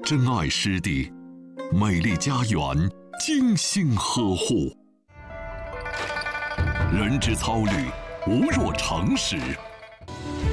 珍爱湿地，美丽家园精心呵护。人之操履，无若成实。